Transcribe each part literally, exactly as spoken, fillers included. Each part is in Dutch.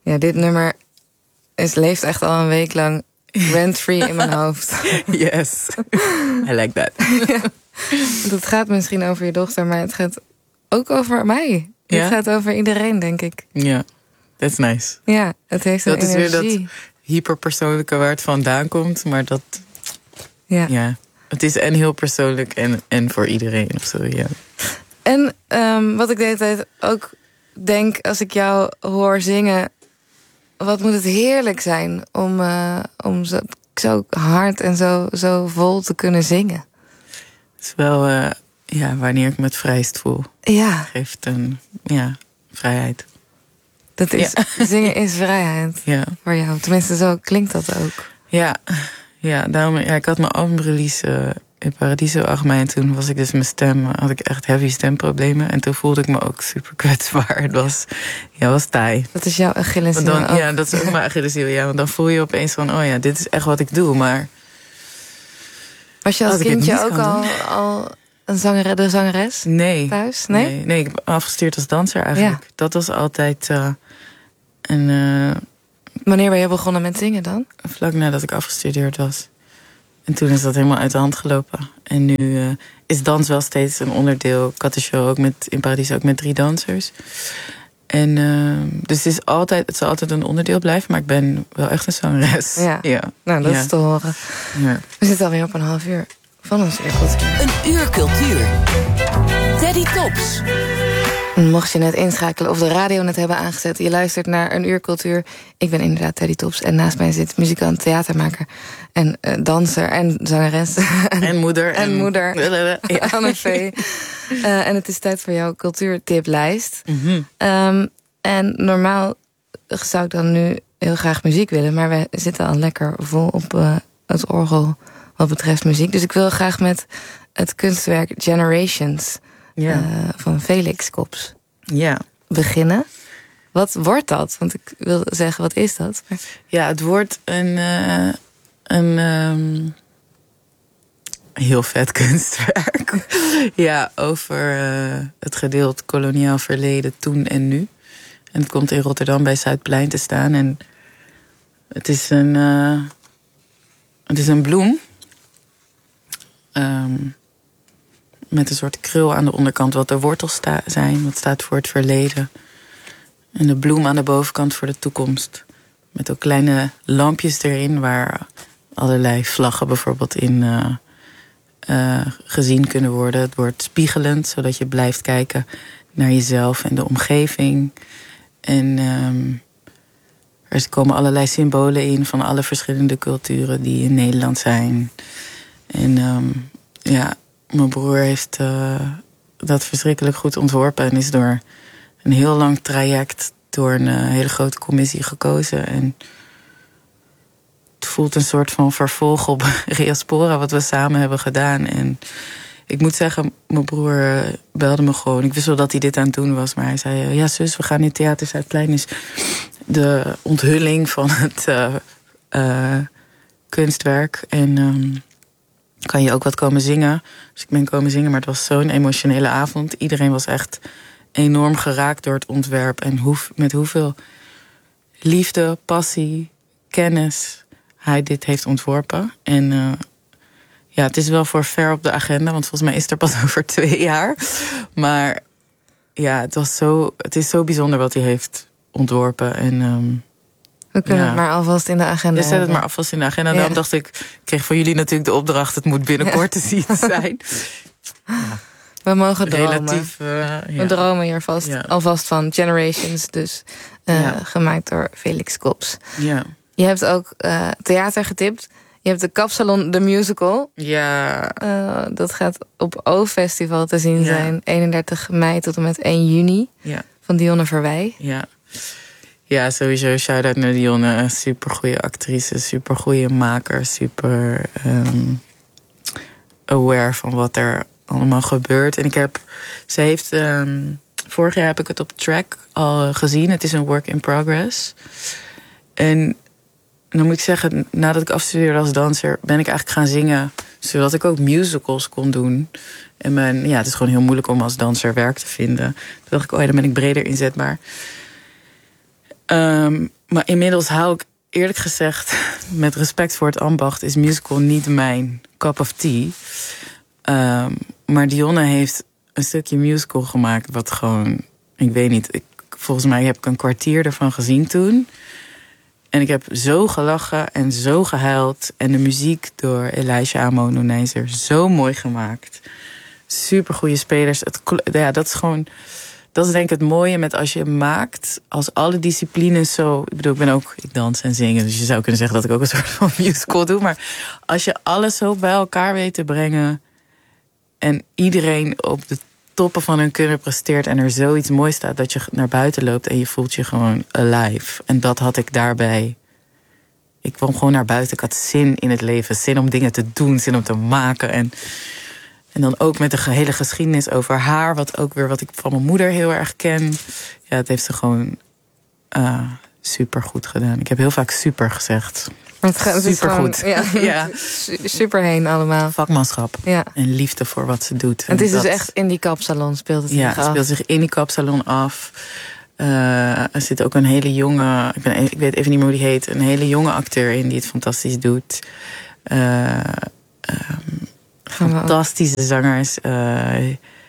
Ja, dit nummer is, leeft echt al een week lang rent-free in mijn hoofd. Yes, I like that. Ja. Het gaat misschien over je dochter, maar het gaat ook over mij. Ja? Het gaat over iedereen, denk ik. Ja, that's nice. Ja, het heeft een dat energie. Dat is weer dat hyperpersoonlijke waar het vandaan komt, maar dat... Ja. ja het is en heel persoonlijk en, en voor iedereen of zo, ja. En um, wat ik de hele tijd ook denk als ik jou hoor zingen, wat moet het heerlijk zijn om, uh, om zo, zo hard en zo, zo vol te kunnen zingen. Het is wel, uh, ja, wanneer ik me het vrijst voel. Ja. Geeft een, ja, vrijheid. Dat is, ja. Zingen is vrijheid ja. voor jou. Tenminste, zo klinkt dat ook. Ja, ja, daarom, ja ik had mijn albumrelease uh, in Paradiso acht mei. En toen was ik dus mijn stem, had ik echt heavy stemproblemen. En toen voelde ik me ook super kwetsbaar. Het was, ja, was taai. Dat is jouw Achilleshiel ook. Ja, dat is ook mijn Achilleshiel. Ja, want dan voel je opeens van, oh ja, dit is echt wat ik doe. Maar was je als, als kindje ook al, al een zanger, de zangeres nee, thuis? Nee? nee, nee, ik heb afgestudeerd als danser eigenlijk. Ja. Dat was altijd uh, een... Uh, Wanneer ben je begonnen met zingen dan? Vlak nadat ik afgestudeerd was. En toen is dat helemaal uit de hand gelopen. En nu uh, is dans wel steeds een onderdeel. Ik had de show ook met, in Paradiso ook met drie dansers. En uh, dus het, is altijd, het zal altijd een onderdeel blijven. Maar ik ben wel echt een zangeres. Ja, ja. Nou, dat ja. is te horen. Ja. We zitten alweer op een half uur van ons uurcultuur. Een uur cultuur. Teddy Tops. Mocht je net inschakelen of de radio net hebben aangezet, je luistert naar een uur cultuur. Ik ben inderdaad Teddy Tops en naast mij zit muzikant, theatermaker en uh, danser en zangeres. En moeder. En, en moeder. Ja. Anne Vee. Uh, en het is tijd voor jouw cultuurtiplijst. Mm-hmm. Um, en normaal zou ik dan nu heel graag muziek willen, maar we zitten al lekker vol op uh, het orgel wat betreft muziek. Dus ik wil graag met het kunstwerk Generations... Ja. Uh, van Felix Kops. Ja. Beginnen. Wat wordt dat? Want ik wil zeggen, wat is dat? Ja, het wordt een, uh, een um, heel vet kunstwerk. Ja, over uh, het gedeelte koloniaal verleden toen en nu. En het komt in Rotterdam bij Zuidplein te staan. En het is een, uh, het is een bloem. Um, Met een soort krul aan de onderkant, wat de wortels sta- zijn. Wat staat voor het verleden. En de bloem aan de bovenkant voor de toekomst. Met ook kleine lampjes erin, waar allerlei vlaggen bijvoorbeeld in uh, uh, gezien kunnen worden. Het wordt spiegelend, zodat je blijft kijken naar jezelf en de omgeving. En um, er komen allerlei symbolen in van alle verschillende culturen die in Nederland zijn. En um, ja... Mijn broer heeft uh, dat verschrikkelijk goed ontworpen en is door een heel lang traject door een uh, hele grote commissie gekozen. En het voelt een soort van vervolg op Reaspora, wat we samen hebben gedaan. En ik moet zeggen, mijn broer uh, belde me gewoon. Ik wist wel dat hij dit aan het doen was, maar hij zei... Uh, ja, zus, we gaan in Theater Zuidplein. Is de onthulling van het uh, uh, kunstwerk. En... Um, kan je ook wat komen zingen. Dus ik ben komen zingen, maar het was zo'n emotionele avond. Iedereen was echt enorm geraakt door het ontwerp. En hoe, met hoeveel liefde, passie, kennis hij dit heeft ontworpen. En uh, ja, het is wel voor ver op de agenda, want volgens mij is het er pas over twee jaar. Maar ja, het, was zo, het is zo bijzonder wat hij heeft ontworpen. En... Um, We kunnen ja. het maar alvast in de agenda Je zet het maar alvast in de agenda. Ja. Daarom dacht ik, ik kreeg van jullie natuurlijk de opdracht... het moet binnenkort ja. te zien zijn. Ja. We mogen dromen. Relatief, uh, ja. We dromen hier vast, ja. alvast van Generations. Dus uh, ja. gemaakt door Felix Kops. Ja. Je hebt ook uh, theater getipt. Je hebt de Kapsalon, de musical. Ja. Uh, dat gaat op O-festival te zien ja. zijn. eenendertig mei tot en met één juni. Ja. Van Dionne Verwij. Ja. Ja, sowieso shout-out naar Dionne. Super goede actrice, super goede maker, super um, aware van wat er allemaal gebeurt. En ik heb, ze heeft, um, vorig jaar heb ik het op track al gezien. Het is een work in progress. En dan moet ik zeggen, nadat ik afstudeerde als danser, ben ik eigenlijk gaan zingen, zodat ik ook musicals kon doen. En mijn, ja, het is gewoon heel moeilijk om als danser werk te vinden. Toen dacht ik, oh ja, dan ben ik breder inzetbaar. Um, maar inmiddels hou ik eerlijk gezegd, met respect voor het ambacht, is musical niet mijn cup of tea. Um, maar Dionne heeft een stukje musical gemaakt wat gewoon, ik weet niet, ik, volgens mij heb ik een kwartier ervan gezien toen. En ik heb zo gelachen en zo gehuild. En de muziek door Elijah Amo-Nonijzer zo mooi gemaakt. Super goede spelers. Het, ja, dat is gewoon, dat is denk ik het mooie met als je maakt, als alle disciplines zo. Ik bedoel, ik ben ook, ik dans en zingen, dus je zou kunnen zeggen dat ik ook een soort van musical doe. Maar als je alles zo bij elkaar weet te brengen en iedereen op de toppen van hun kunnen presteert en er zoiets moois staat dat je naar buiten loopt en je voelt je gewoon alive. En dat had ik daarbij. Ik kwam gewoon naar buiten. Ik had zin in het leven, zin om dingen te doen, zin om te maken. En, en dan ook met de hele geschiedenis over haar, wat ook weer wat ik van mijn moeder heel erg ken. Ja, het heeft ze gewoon uh, super goed gedaan. Ik heb heel vaak super gezegd. Maar het gaat super goed. Ja, ja. Super heen allemaal. Vakmanschap. Ja. En liefde voor wat ze doet. En het is dat, dus echt in die kapsalon speelt het ja, zich af. Ja, het speelt zich in die kapsalon af. Uh, er zit ook een hele jonge, ik, ben, ik weet even niet meer hoe die heet, een hele jonge acteur in die het fantastisch doet. Uh, um, fantastische zangers. Uh,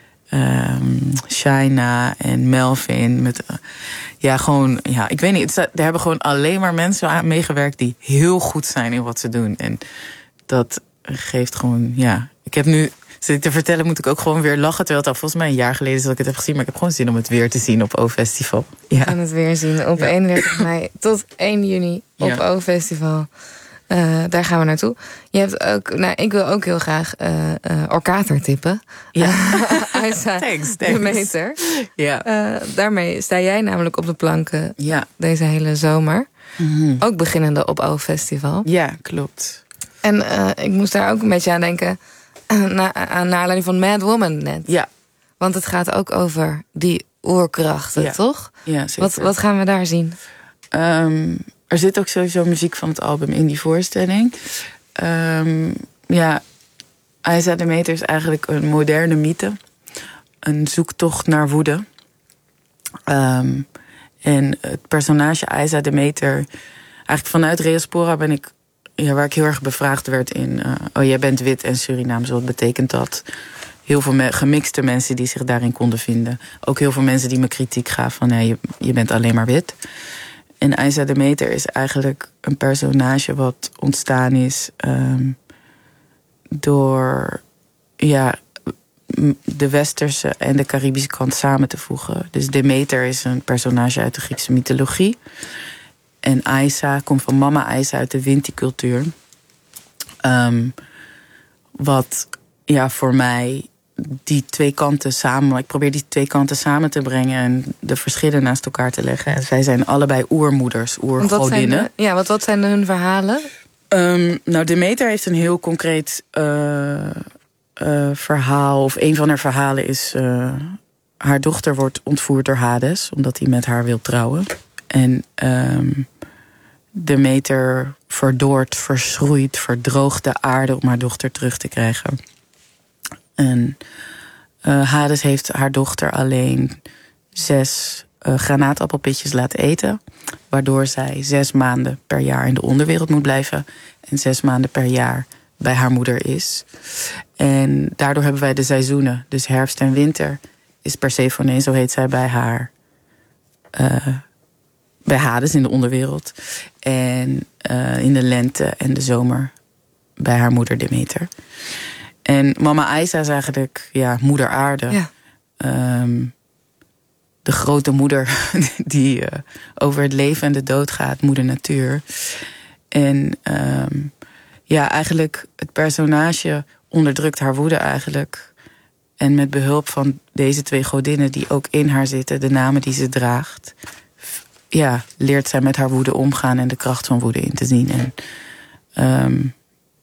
um, Shaina en Melvin. Met, uh, ja, gewoon, ja, ik weet niet. Er hebben gewoon alleen maar mensen aan meegewerkt die heel goed zijn in wat ze doen. En dat geeft gewoon, ja. Ik heb nu, zit ik te vertellen, moet ik ook gewoon weer lachen. Terwijl het al volgens mij een jaar geleden is dat ik het heb gezien. Maar ik heb gewoon zin om het weer te zien op O-Festival. Ja. We gaan het weer zien op ja. eenendertig mei tot één juni op ja. O-Festival. Uh, daar gaan we naartoe. Je hebt ook, nou, ik wil ook heel graag uh, uh, Orkater tippen. Ja. Aisa thanks, de Meter. Ja. Uh, daarmee sta jij namelijk op de planken ja. deze hele zomer. Mm-hmm. Ook beginnende op O-Festival. Ja, klopt. En uh, ik moest daar ook een beetje aan denken. Uh, na, aan naar aanleiding van Mad Woman net. Ja. Want het gaat ook over die oerkrachten, ja. toch? Ja, zeker. Wat, wat gaan we daar zien? Um, er zit ook sowieso muziek van het album in die voorstelling. Um, ja, Aisa de Meter is eigenlijk een moderne mythe. Een zoektocht naar woede. Um, en het personage Aisa de Meter, eigenlijk vanuit Reaspora ben ik, ja, waar ik heel erg bevraagd werd in, uh, oh, jij bent wit en Surinaams, wat betekent dat? Heel veel me- gemixte mensen die zich daarin konden vinden. Ook heel veel mensen die me kritiek gaven van, nee, je, je bent alleen maar wit. En Aisa de Meter is eigenlijk een personage wat ontstaan is um, door, ja, de westerse en de Caribische kant samen te voegen. Dus Demeter is een personage uit de Griekse mythologie. En Aisa komt van mama Aisa uit de Winti-cultuur. Um, wat, ja, voor mij die twee kanten samen, ik probeer die twee kanten samen te brengen en de verschillen naast elkaar te leggen. En zij zijn allebei oermoeders, oergodinnen. Ja, wat, wat zijn hun verhalen? Um, nou, Demeter heeft een heel concreet uh, uh, verhaal. Of een van haar verhalen is, uh, haar dochter wordt ontvoerd door Hades, omdat hij met haar wil trouwen. En um, Demeter verdoort, verschroeit, verdroogt de aarde om haar dochter terug te krijgen. En uh, Hades heeft haar dochter alleen zes uh, granaatappelpitjes laten eten, waardoor zij zes maanden per jaar in de onderwereld moet blijven en zes maanden per jaar bij haar moeder is. En daardoor hebben wij de seizoenen, dus herfst en winter is Persephone, zo heet zij bij haar, uh, bij Hades in de onderwereld. En uh, in de lente en de zomer bij haar moeder Demeter. En mama Aisa is eigenlijk, ja, moeder aarde. Ja. Um, de grote moeder die uh, over het leven en de dood gaat, moeder natuur. En um, ja, eigenlijk het personage onderdrukt haar woede eigenlijk. En met behulp van deze twee godinnen die ook in haar zitten, de namen die ze draagt, ja, leert zij met haar woede omgaan en de kracht van woede in te zien. En um,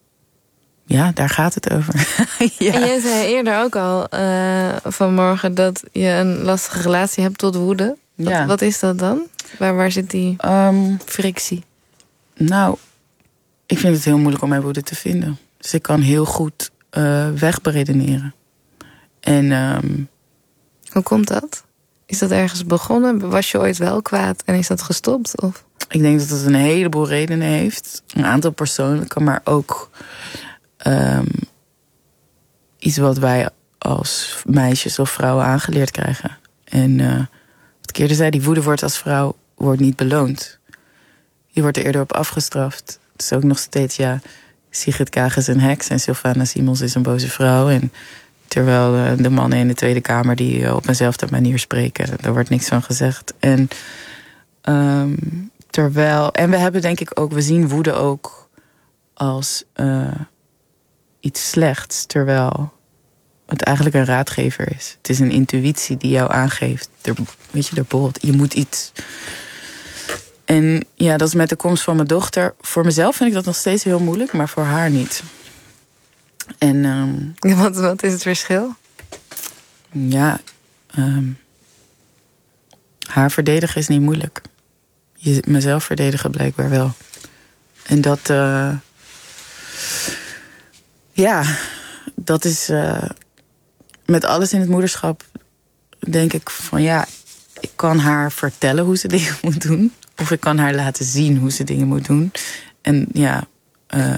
ja, daar gaat het over. Ja. En jij zei eerder ook al uh, vanmorgen dat je een lastige relatie hebt tot woede. Wat, ja. wat is dat dan? Waar, waar zit die um, frictie? Nou, ik vind het heel moeilijk om mijn woede te vinden. Dus ik kan heel goed uh, wegberedeneren. En um, hoe komt dat? Is dat ergens begonnen? Was je ooit wel kwaad en is dat gestopt? Of? Ik denk dat het een heleboel redenen heeft. Een aantal persoonlijke, maar ook um, iets wat wij als meisjes of vrouwen aangeleerd krijgen. En uh, wat ik eerder zei, die woede wordt als vrouw wordt niet beloond. Je wordt er eerder op afgestraft. Het is ook nog steeds, ja, Sigrid Kaag is een heks en Sylvana Simons is een boze vrouw. En terwijl uh, de mannen in de Tweede Kamer die uh, op eenzelfde manier spreken, daar wordt niks van gezegd. En um, terwijl, en we hebben denk ik ook, we zien woede ook als uh, iets slechts, terwijl het eigenlijk een raadgever is. Het is een intuïtie die jou aangeeft. Er, weet je, er bolt. Je moet iets. En ja, dat is met de komst van mijn dochter. Voor mezelf vind ik dat nog steeds heel moeilijk, maar voor haar niet. En um, ja, wat, wat is het verschil? Ja, um, haar verdedigen is niet moeilijk. Je, mezelf verdedigen blijkbaar wel. En dat, uh, ja, dat is uh, met alles in het moederschap denk ik van ja, ik kan haar vertellen hoe ze dingen moet doen. Of ik kan haar laten zien hoe ze dingen moet doen. En ja, uh,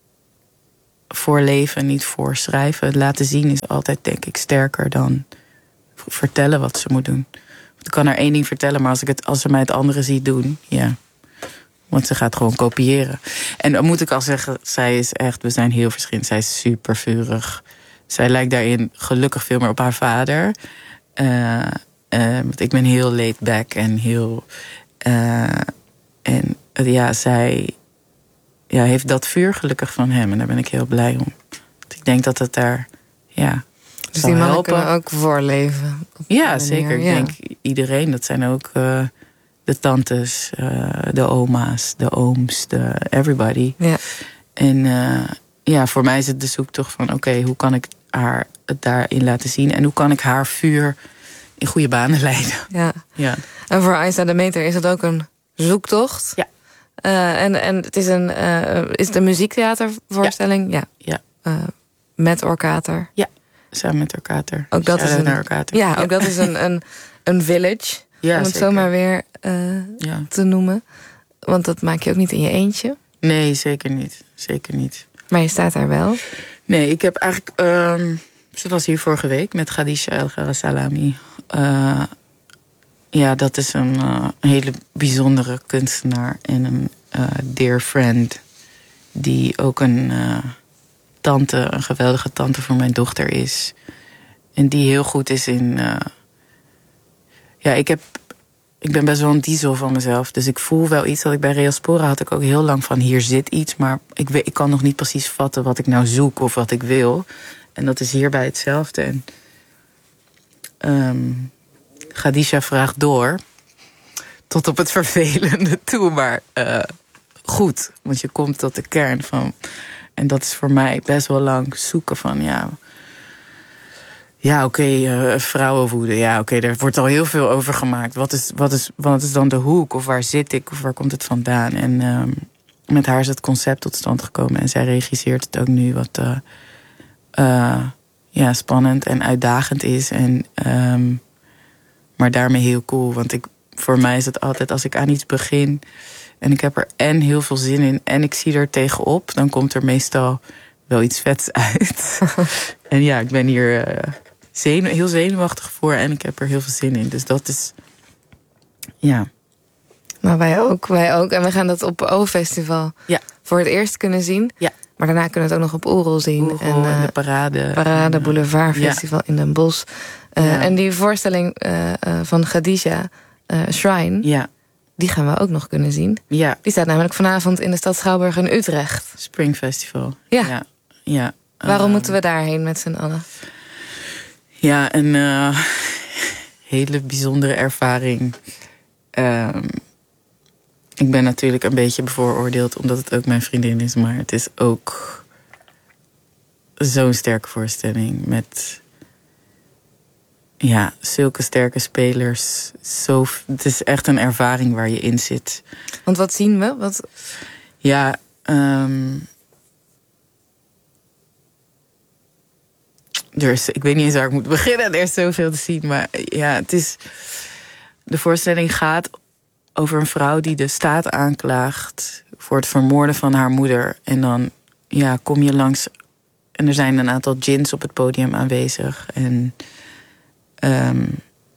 voorleven, niet voorschrijven. Laten zien is altijd denk ik sterker dan vertellen wat ze moet doen. Ik kan haar één ding vertellen, maar als, ik het, als ze mij het andere ziet doen, ja. Want ze gaat gewoon kopiëren. En dan moet ik al zeggen, zij is echt, we zijn heel verschillend. Zij is super vurig. Zij lijkt daarin gelukkig veel meer op haar vader. Uh, uh, want ik ben heel laid back en heel. Uh, en uh, ja, zij ja, heeft dat vuur gelukkig van hem. En daar ben ik heel blij om. Want ik denk dat het daar, ja. Dus die mannen kunnen ook voorleven. Ja, zeker. Ik ja. denk iedereen. Dat zijn ook uh, de tantes, uh, de oma's, de ooms, de everybody. Ja. En uh, ja, voor mij is het de zoektocht van oké, okay, hoe kan ik haar het daarin laten zien? En hoe kan ik haar vuur in goede banen leiden? Ja. Ja. En voor Aïssa Demeter is het ook een zoektocht. Ja. Uh, en, en het is een, uh, is het een muziektheatervoorstelling? Ja. Ja. ja. Uh, met Orkater. Ja. Samen met Orkater. Ook dat is een, ja, ja, ook dat is een, een, een village. Ja, om het zeker. zomaar weer uh, ja. te noemen. Want dat maak je ook niet in je eentje. Nee, zeker niet. Zeker niet. Maar je staat daar wel. Nee, ik heb eigenlijk... Uh, zoals hier vorige week met Khadija El Gharasalami. Uh, ja, dat is een uh, hele bijzondere kunstenaar. En een uh, dear friend. Die ook een... Uh, tante, een geweldige tante voor mijn dochter is. En die heel goed is in... Uh, ja, ik heb... Ik ben best wel een diesel van mezelf. Dus ik voel wel iets dat ik bij Reospora had ik ook heel lang van... hier zit iets, maar ik, weet, ik kan nog niet precies vatten wat ik nou zoek of wat ik wil. En dat is hierbij hetzelfde. En um, Khadija vraagt door. Tot op het vervelende toe, maar uh, goed. Want je komt tot de kern van... En dat is voor mij best wel lang zoeken van, ja... Ja, oké, okay, uh, vrouwenwoede. Ja, oké, okay, er wordt al heel veel over gemaakt. Wat is, wat, is, wat is dan de hoek? Of waar zit ik? Of waar komt het vandaan? En uh, met haar is het concept tot stand gekomen. En zij regisseert het ook nu wat uh, uh, ja, spannend en uitdagend is. En, um, maar daarmee heel cool. Want ik, voor mij is het altijd, als ik aan iets begin... en ik heb er en heel veel zin in en ik zie er tegenop... dan komt er meestal wel iets vets uit. En ja, ik ben hier uh, zenu- heel zenuwachtig voor en ik heb er heel veel zin in. Dus dat is, ja... Maar wij ook, wij ook. En we gaan dat op O-festival ja. voor het eerst kunnen zien. Ja. Maar daarna kunnen we het ook nog op Oerol zien. Oerol en, uh, en de Parade. Parade en, Boulevard Festival ja. in Den Bosch. Uh, ja. En die voorstelling uh, uh, van Khadija, uh, Shrine... Ja. die gaan we ook nog kunnen zien. Ja. Die staat namelijk vanavond in de stad Schouwburg in Utrecht. Spring Festival. Ja. ja. ja. Waarom uh, moeten we daarheen met z'n allen? Ja, een uh, hele bijzondere ervaring... Uh, Ik ben natuurlijk een beetje bevooroordeeld... omdat het ook mijn vriendin is. Maar het is ook zo'n sterke voorstelling. Met ja, zulke sterke spelers. Zo, het is echt een ervaring waar je in zit. Want wat zien we? Wat... Ja, um, er is, ik weet niet eens waar ik moet beginnen. Er is zoveel te zien. Maar ja, het is... De voorstelling gaat over een vrouw die de staat aanklaagt voor het vermoorden van haar moeder. En dan ja, kom je langs... En er zijn een aantal djinns op het podium aanwezig. En um,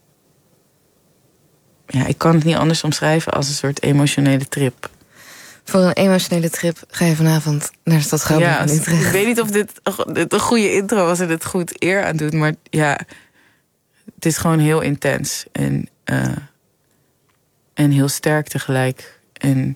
ja, ik kan het niet anders omschrijven als een soort emotionele trip. Voor een emotionele trip ga je vanavond naar de stad Groningen ja, in Utrecht. Ik weet niet of dit, dit een goede intro was en het goed eer aan doet. Maar ja, het is gewoon heel intens. En, uh, en heel sterk tegelijk. En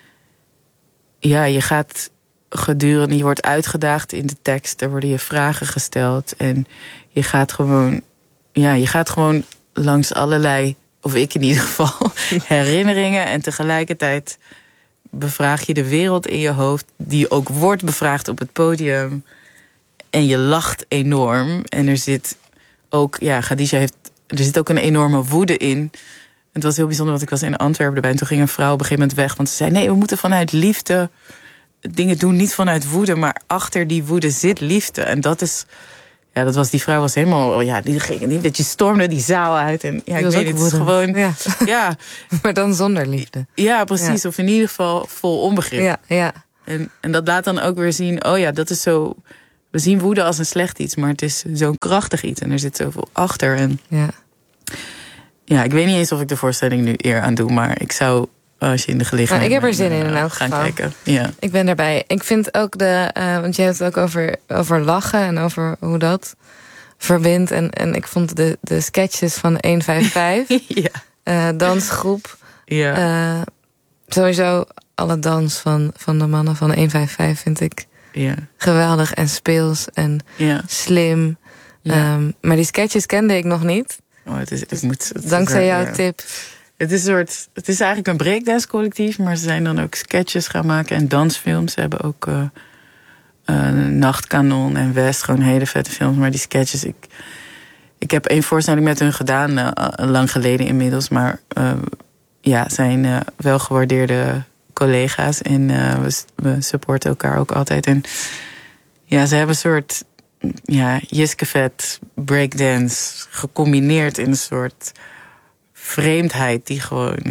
ja, je gaat gedurende, je wordt uitgedaagd in de tekst. Er worden je vragen gesteld. En je gaat gewoon, ja, je gaat gewoon langs allerlei, of ik in ieder geval, herinneringen. En tegelijkertijd bevraag je de wereld in je hoofd, die ook wordt bevraagd op het podium. En je lacht enorm. En er zit ook, ja, Khadija heeft, er zit ook een enorme woede in. Het was heel bijzonder, want ik was in Antwerpen erbij. En toen ging een vrouw op een gegeven moment weg. Want ze zei, nee, we moeten vanuit liefde dingen doen. Niet vanuit woede, maar achter die woede zit liefde. En dat is, ja, dat was, die vrouw was helemaal, ja, die ging niet, dat je stormde die zaal uit. En ja, ik weet het, het is gewoon, ja. ja. Maar dan zonder liefde. Ja, precies. Ja. Of in ieder geval vol onbegrip. Ja, ja. En, en dat laat dan ook weer zien, oh ja, dat is zo, we zien woede als een slecht iets, maar het is zo'n krachtig iets. En er zit zoveel achter. En ja. Ja, ik weet niet eens of ik de voorstelling nu eer aan doe, maar ik zou, als je in de gelegenheid... Nou, ik heb er zin in, in elk gaan geval. kijken. Ja. Ik ben daarbij. Ik vind ook de, uh, want je hebt het ook over, over lachen en over hoe dat verbindt. En, en ik vond de, de sketches van één vijf vijf, ja. uh, dansgroep, ja. Uh, sowieso alle dans van, van de mannen van één vijf vijf vind ik ja. geweldig en speels en ja. slim. Ja. Um, maar die sketches kende ik nog niet. Oh, het is, het moet, het dankzij is, jouw ja. tip. Het is, een soort, het is eigenlijk een breakdance collectief, maar ze zijn dan ook sketches gaan maken en dansfilms. Ze hebben ook uh, uh, Nachtkanon en West, gewoon hele vette films. Maar die sketches, ik, ik heb één voorstelling met hun gedaan, uh, lang geleden inmiddels. Maar uh, ja, zijn uh, wel gewaardeerde collega's en uh, we, we supporten elkaar ook altijd. En ja, ze hebben een soort, ja, Jiskevet breakdance gecombineerd in een soort vreemdheid die gewoon